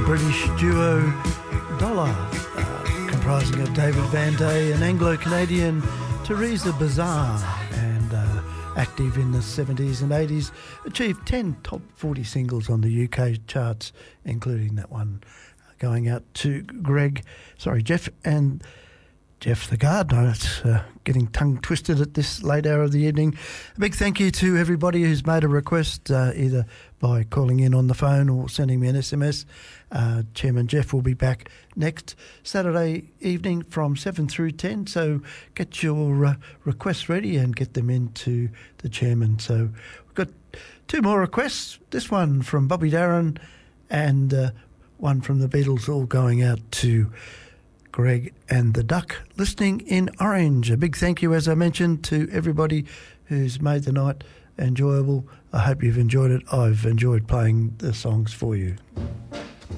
British duo Dollar, comprising of David Van Day and Anglo-Canadian Teresa Bazar, and active in the 70s and 80s, achieved 10 top 40 singles on the UK charts, including that one going out to Jeff the Gardener. It's getting tongue-twisted at this late hour of the evening. A big thank you to everybody who's made a request, either by calling in on the phone or sending me an SMS. Chairman Jeff will be back next Saturday evening from 7 through 10, so get your requests ready and get them into the chairman. So we've got two more requests, this one from Bobby Darin and one from the Beatles, all going out to Greg and the Duck, listening in Orange. A big thank you, as I mentioned, to everybody who's made the night enjoyable. I hope you've enjoyed it. I've enjoyed playing the songs for you.